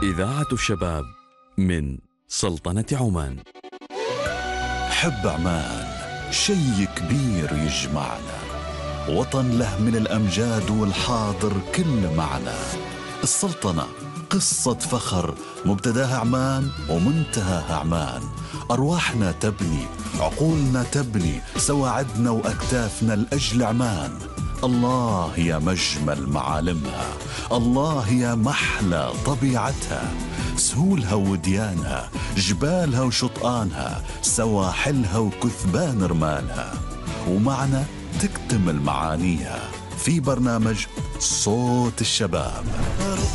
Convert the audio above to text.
إذاعة الشباب من سلطنة عمان. حب عمان شي كبير يجمعنا، وطن له من الأمجاد والحاضر كل معنى. السلطنة قصة فخر، مبتداها عمان ومنتهاها عمان. أرواحنا تبني، عقولنا تبني، سواعدنا وأكتافنا لأجل عمان. الله يا مجمل معالمها، الله يا محلى طبيعتها، سهولها وديانها، جبالها وشطآنها، سواحلها وكثبان رمالها، ومعنا تكتمل معانيها في برنامج صوت الشباب.